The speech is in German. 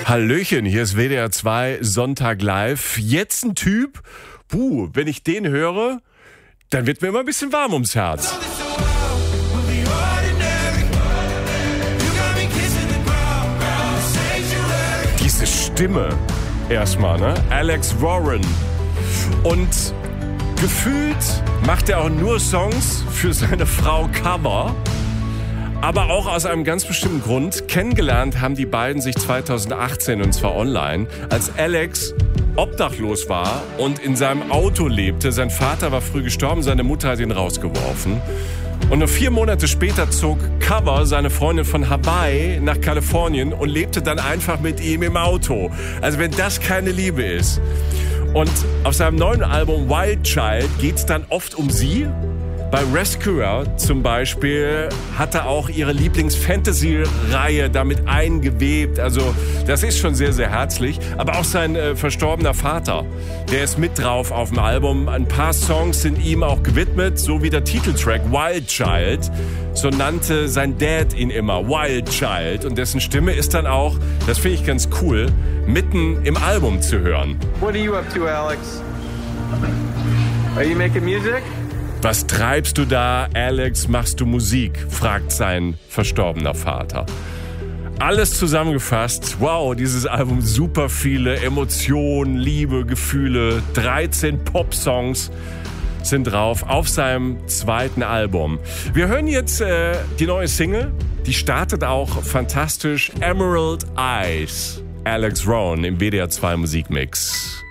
Hallöchen, hier ist WDR 2 Sonntag live. Jetzt ein Typ, wenn ich den höre, dann wird mir immer ein bisschen warm ums Herz. Diese Stimme erstmal, ne? Alex Warren. Und gefühlt macht er auch nur Songs für seine Frau Cover. Aber auch aus einem ganz bestimmten Grund. Kennengelernt haben die beiden sich 2018, und zwar online, als Alex obdachlos war und in seinem Auto lebte. Sein Vater war früh gestorben, seine Mutter hat ihn rausgeworfen. Und nur 4 Monate später zog Cover, seine Freundin, von Hawaii nach Kalifornien und lebte dann einfach mit ihm im Auto. Also wenn das keine Liebe ist. Und auf seinem neuen Album Wild Child geht es dann oft um sie. Bei Rescuer zum Beispiel hat er auch ihre Lieblings-Fantasy-Reihe damit eingewebt. Also das ist schon sehr, sehr herzlich. Aber auch sein verstorbener Vater, der ist mit drauf auf dem Album. Ein paar Songs sind ihm auch gewidmet, so wie der Titeltrack Wild Child. So nannte sein Dad ihn immer, Wild Child. Und dessen Stimme ist dann auch, das finde ich ganz cool, mitten im Album zu hören. What are you up to, Alex? Are you making music? Was treibst du da, Alex? Machst du Musik? Fragt sein verstorbener Vater. Alles zusammengefasst. Wow, dieses Album, super viele Emotionen, Liebe, Gefühle. 13 Pop-Songs sind drauf auf seinem zweiten Album. Wir hören jetzt die neue Single. Die startet auch fantastisch. Emerald Eyes. Alex Warren im WDR 2 Musikmix.